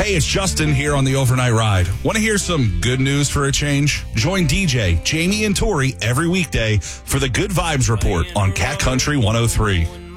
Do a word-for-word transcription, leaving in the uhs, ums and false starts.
Hey, it's Justin here on the Overnight Ride. Want to hear some good news for a change? Join D J, Jamie, and Tori every weekday for the Good Vibes Report on Cat Country one oh three.